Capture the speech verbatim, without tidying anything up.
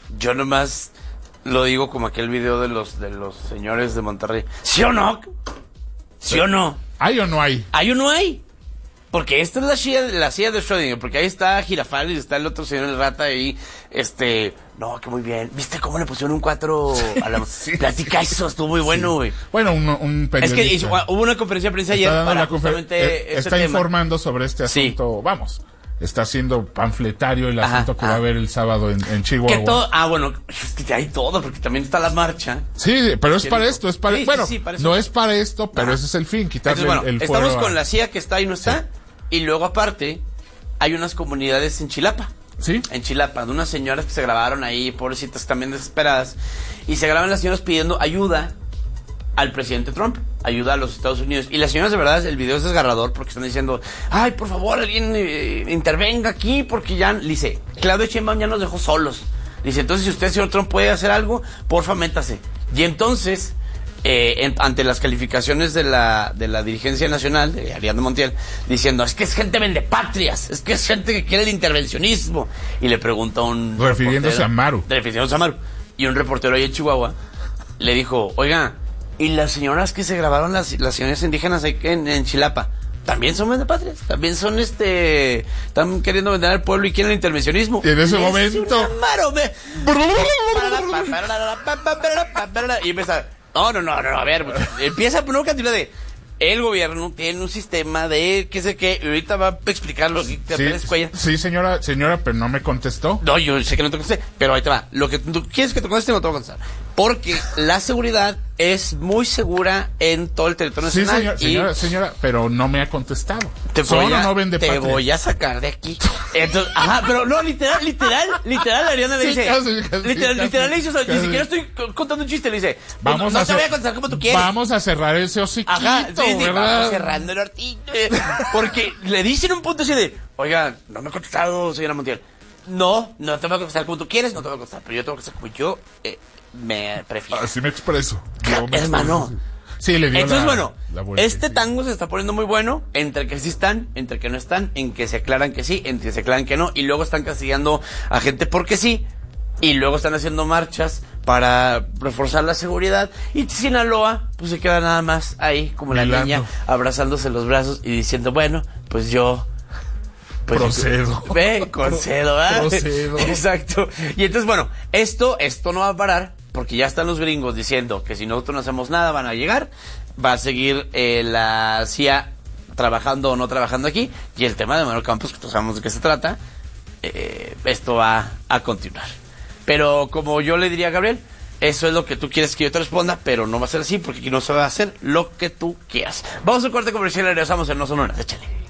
yo nomás lo digo como aquel video de los de los señores de Monterrey. ¿Sí o no? ¿Sí o no? ¿Hay o no hay? ¿Hay o no hay? Porque esta es la silla, la silla de Schrödinger, porque ahí está Girafales y está el otro señor el rata ahí, este, no, que muy bien. ¿Viste cómo le pusieron un cuatro a la sí, platica sí, eso? Estuvo muy bueno, güey. Sí. Bueno, un, un periodista. Es que hizo, hubo una conferencia de prensa ayer para justamente eh, este Está tema. informando sobre este asunto, sí. Vamos. Está haciendo panfletario el asunto ajá, que ajá. va a haber el sábado en, en Chihuahua. Que todo, ah, bueno, es que hay todo, porque también está la marcha. Sí, pero es para esto, es para, sí, bueno, sí, sí, para no es para esto, pero ajá. ese es el fin, quitarle Entonces, bueno, el, el estamos fuero con a... la C I A que está y no está, sí. Y luego aparte, hay unas comunidades en Chilapa. ¿Sí? En Chilapa, de unas señoras que se grabaron ahí, pobrecitas también desesperadas, y se graban las señoras pidiendo ayuda al presidente Trump, ayuda a los Estados Unidos. Y las señoras, de verdad, el video es desgarrador porque están diciendo, ay, por favor, alguien eh, intervenga aquí, porque ya, dice, Claudio Sheinbaum ya nos dejó solos. Dice, entonces si usted, señor Trump, puede hacer algo, porfa, métase. Y entonces, eh, en, ante las calificaciones de la, de la dirigencia nacional, de Ariadna Montiel, diciendo, es que es gente vendepatrias, es que es gente que quiere el intervencionismo. Y le preguntó a un... Refiriéndose a Maru. Refiriéndose a Maru. Y un reportero ahí en Chihuahua le dijo, oiga, y las señoras que se grabaron, las, las señoras indígenas en, en Chilapa, también son vendepatrias, también son este, están queriendo vender al pueblo y quieren el intervencionismo. Y en ese momento, y empieza, no, no, no, no, a ver, empieza a poner una cantidad de, el gobierno tiene un sistema de qué sé qué, y ahorita va a explicarlo. Sí, sí, señora, señora, pero no me contestó. No, yo sé que no te contesté, pero ahí te va. Lo que tú quieres que te conteste, no te voy a contestar. Porque la seguridad es muy segura en todo el territorio sí, nacional. Sí, señora, señora, pero no me ha contestado. Te voy a, no vende te patria. voy a sacar de aquí. Entonces, ajá, pero no, literal, literal, literal, Ariana le sí, dice, casi, casi, literal, casi, literal le dice, o sea, casi. ni siquiera estoy contando un chiste, le dice, vamos no, a no te hacer, voy a contestar como tú quieres. Vamos a cerrar ese hociquito, ajá, sí, sí, ¿verdad? vamos cerrando el ortillo. Porque le dicen un punto así de, oiga, no me ha contestado, señora Montiel. No, no te voy a contestar como tú quieres, no te voy a contestar, pero yo te voy a contestar como yo eh, me prefiero. Así me expreso. Yo me hermano. Expreso. Sí, le dio Entonces, la, bueno, la este tango se está poniendo muy bueno, entre que sí están, entre que no están, en que se aclaran que sí, en que se aclaran que no, y luego están castigando a gente porque sí, y luego están haciendo marchas para reforzar la seguridad, y Sinaloa, pues se queda nada más ahí, como la Milando. niña, abrazándose los brazos y diciendo, bueno, pues yo... Pues procedo. Ve, concedo, ¿verdad? Procedo. Exacto. Y entonces, bueno, esto, esto no va a parar, porque ya están los gringos diciendo que si nosotros no hacemos nada van a llegar, va a seguir eh, la C I A trabajando o no trabajando aquí, y el tema de Manuel Campos, que todos sabemos de qué se trata, eh, esto va a continuar. Pero como yo le diría a Gabriel, eso es lo que tú quieres que yo te responda, pero no va a ser así, porque aquí no se va a hacer lo que tú quieras. Vamos a un corte comercial y regresamos en No Son Una. Échale.